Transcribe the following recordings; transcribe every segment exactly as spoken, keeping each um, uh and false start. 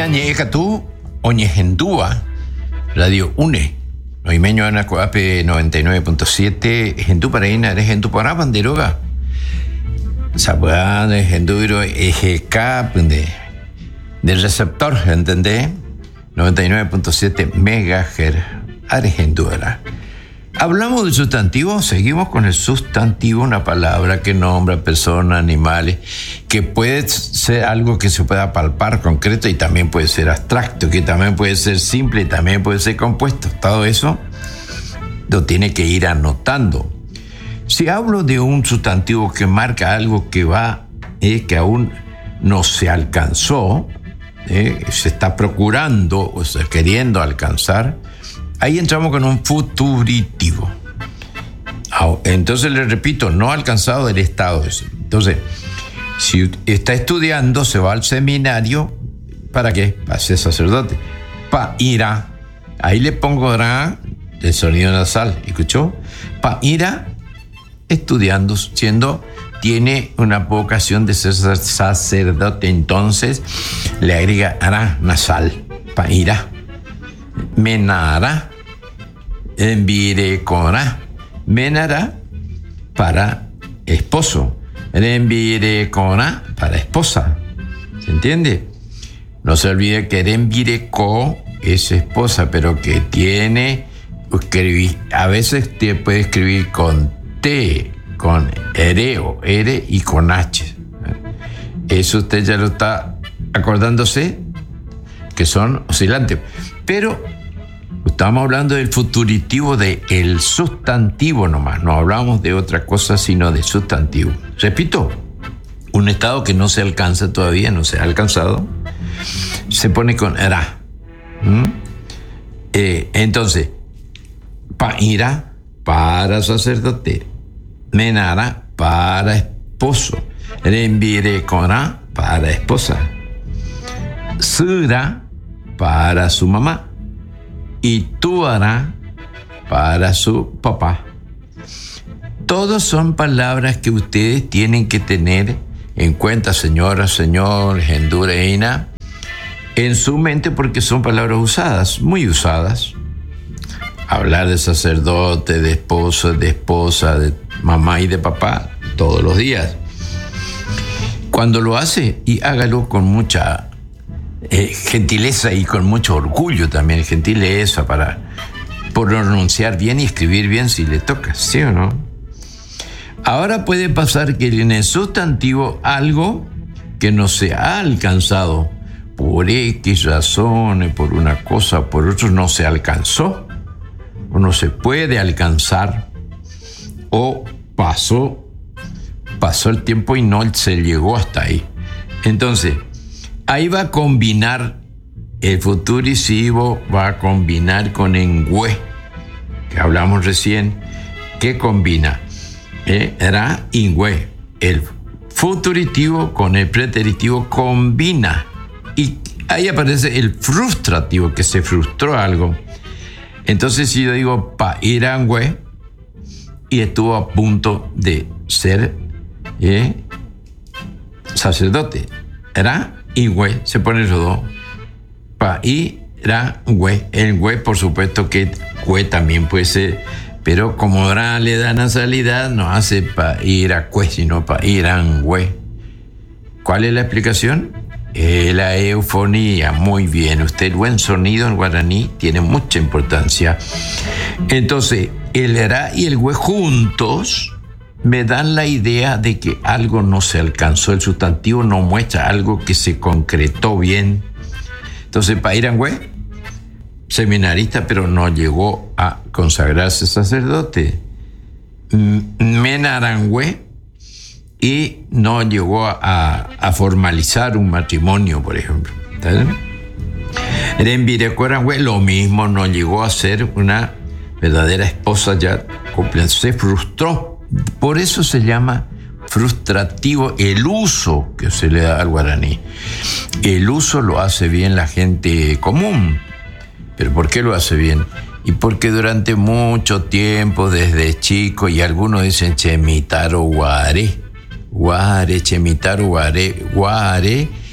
ñañeja tú, oñehendúa, Radio UNE, noimeño anacoape noventa y nueve punto siete, Gendú paraína, eres Gendú para banderoga. Sabuán, Genduro, Ejeca, de, del receptor, ¿entendés? noventa y nueve punto siete megahertz, eres Gendúra. Hablamos del sustantivo, seguimos con el sustantivo, una palabra que nombra personas, animales, que puede ser algo que se pueda palpar, concreto, y también puede ser abstracto, que también puede ser simple y también puede ser compuesto. Todo eso lo tiene que ir anotando. Si hablo de un sustantivo que marca algo que va, eh, que aún no se alcanzó, eh, se está procurando o sea, queriendo alcanzar, ahí entramos con un futuritivo. Entonces, le repito, no ha alcanzado el estado. Entonces, si está estudiando, se va al seminario. ¿Para qué? Para ser sacerdote. Pa irá. Ahí le pongo ra, el sonido nasal. ¿Escuchó? Pa irá estudiando, siendo, tiene una vocación de ser sacerdote. Entonces, le agrega ra nasal. Pa irá. Menará. Envirecora. Menará para esposo. Envirecora para esposa. ¿Se entiende? No se olvide que envireco es esposa, pero que tiene, escribir, a veces te puede escribir con T, con ereo, R y con H. Eso usted ya lo está acordándose, que son oscilantes. Pero estamos hablando del futuritivo, del sustantivo nomás. No hablamos de otra cosa sino de sustantivo. Repito, un estado que no se alcanza todavía, no se ha alcanzado, se pone con ra. ¿Mm? Eh, entonces, pa ira, para sacerdote. Menara, para esposo. Renvirecora, para esposa. Sura, para su mamá. Y tuara, para su papá. Todos son palabras que ustedes tienen que tener en cuenta, señora, señor, gendureina, en su mente, porque son palabras usadas, muy usadas. Hablar de sacerdote, de esposo, de esposa, de mamá y de papá, todos los días. Cuando lo hace, y hágalo con mucha Eh, gentileza y con mucho orgullo también, gentileza para pronunciar bien y escribir bien si le toca, ¿sí o no? Ahora puede pasar que en el sustantivo algo que no se ha alcanzado por X razones, por una cosa, por otra, no se alcanzó o no se puede alcanzar, o pasó, pasó el tiempo y no se llegó hasta ahí. Entonces, ahí va a combinar, el futuritivo va a combinar con engüe, que hablamos recién. ¿Qué combina? Eh, era ingüe. El futuritivo con el preteritivo combina. Y ahí aparece el frustrativo, que se frustró algo. Entonces, si yo digo pa irangüe, y estuvo a punto de ser eh, sacerdote, era y güey, se pone los dos. Pa y ra güey. El güey, por supuesto que güey también puede ser, pero como ra le da nasalidad, no hace pa ir a güey, sino pa ir a güey. ¿Cuál es la explicación? Eh, la eufonía. Muy bien. Usted, el buen sonido en guaraní tiene mucha importancia. Entonces, el ra y el güey juntos me dan la idea de que algo no se alcanzó. El sustantivo no muestra algo que se concretó bien. Entonces, Pairangüe, seminarista, pero no llegó a consagrarse sacerdote. Menarangüe, y no llegó a, a formalizar un matrimonio, por ejemplo. Renvirecorangüe, lo mismo, no llegó a ser una verdadera esposa ya completa. Se frustró. Por eso se llama frustrativo el uso que se le da al guaraní. El uso lo hace bien la gente común. ¿Pero por qué lo hace bien? Y porque durante mucho tiempo, desde chico, y algunos dicen chemitaro guaré, guare, chemitaro guaré, guare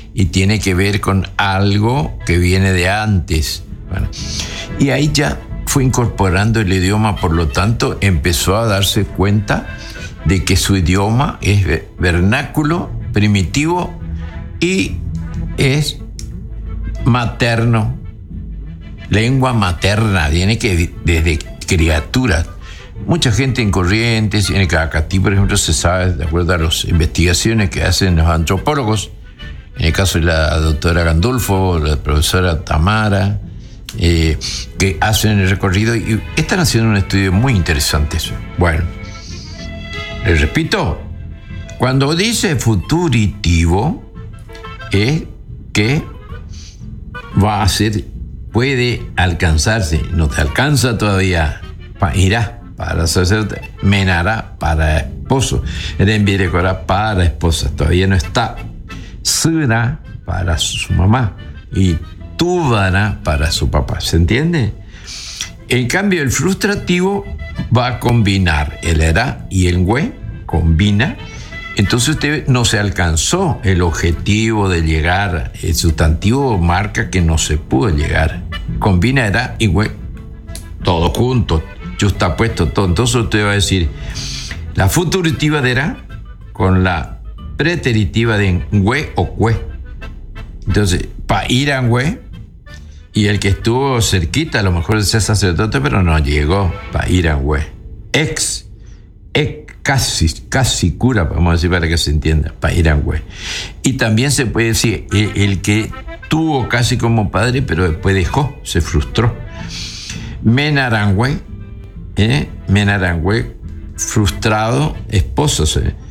y tiene que ver con algo que viene de antes. Bueno, y ahí ya fue incorporando el idioma, por lo tanto empezó a darse cuenta de que su idioma es vernáculo, primitivo y es materno, lengua materna, tiene que desde criatura. Mucha gente en Corrientes, en el Cacatí, por ejemplo, se sabe, de acuerdo a las investigaciones que hacen los antropólogos, en el caso de la doctora Gandolfo, la profesora Tamara, eh, que hacen el recorrido y están haciendo un estudio muy interesante. Bueno, les repito, cuando dice futuritivo, es que va a ser, puede alcanzarse, no te alcanza todavía, irá para sacerdote, menará para esposo, renvirecora para esposa, todavía no está, será para su mamá y tuvará para su papá, ¿se entiende? En cambio, el frustrativo va a combinar el era y el güe, combina. Entonces usted no se alcanzó el objetivo de llegar, el sustantivo marca que no se pudo llegar. Combina era y güe, todo junto, justapuesto todo. Entonces usted va a decir la futuritiva de era con la preteritiva de güe o cue. Entonces, pa ir a güe, y el que estuvo cerquita, a lo mejor es sacerdote, pero no llegó, pa ir a güe. Ex, ex. Casi, casi cura, vamos a decir para que se entienda, Pairangüe. Y también se puede decir el, el que tuvo casi como padre, pero después dejó, se frustró. Menarangüe, ¿eh? Menarangüe, frustrado, esposo.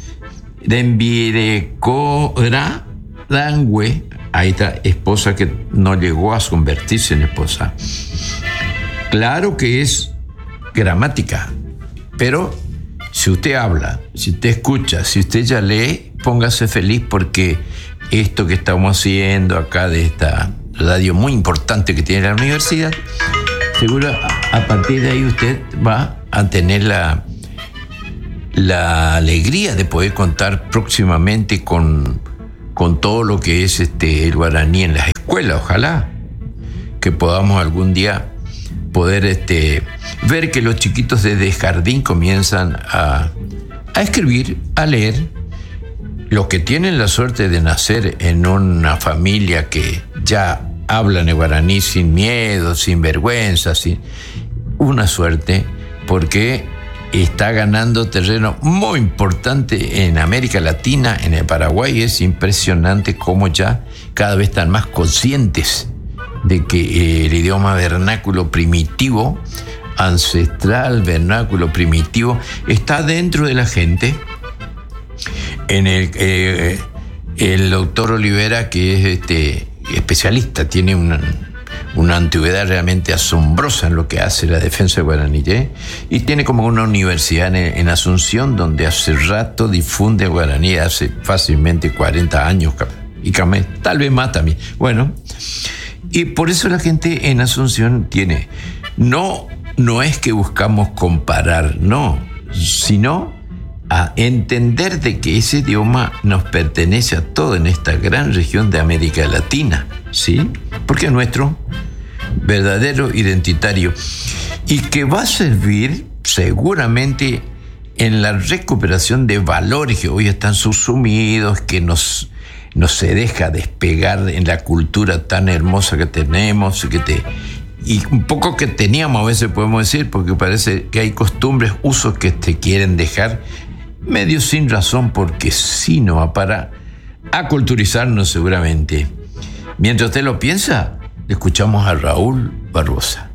Denvirecora Dangüe, ahí está, esposa que no llegó a convertirse en esposa. Claro que es gramática, pero si usted habla, si usted escucha, si usted ya lee, póngase feliz porque esto que estamos haciendo acá de esta radio muy importante que tiene la universidad, seguro a partir de ahí usted va a tener la, la alegría de poder contar próximamente con, con todo lo que es este, el guaraní en las escuelas. Ojalá que podamos algún día poder este, ver que los chiquitos desde jardín comienzan a, a escribir, a leer. Los que tienen la suerte de nacer en una familia que ya hablan el guaraní sin miedo, sin vergüenza, sin una suerte, porque está ganando terreno muy importante en América Latina, en el Paraguay. Es impresionante cómo ya cada vez están más conscientes de que el idioma vernáculo primitivo, ancestral, vernáculo primitivo, está dentro de la gente. En el, eh, el doctor Olivera, que es este, especialista, tiene una, una antigüedad realmente asombrosa en lo que hace la defensa de guaraní, ¿eh? Y tiene como una universidad en, en Asunción, donde hace rato difunde guaraní, hace fácilmente cuarenta años, y tal vez más también. Bueno, y por eso la gente en Asunción tiene, no, no es que buscamos comparar, no, sino a entender de que ese idioma nos pertenece a todo en esta gran región de América Latina, ¿sí? Porque es nuestro verdadero identitario y que va a servir seguramente en la recuperación de valores que hoy están subsumidos, que nos, nos se deja despegar en la cultura tan hermosa que tenemos, que te, y un poco que teníamos a veces podemos decir, porque parece que hay costumbres, usos que te quieren dejar medio sin razón, porque sí no va para aculturizarnos seguramente. Mientras usted lo piensa, escuchamos a Raúl Barbosa.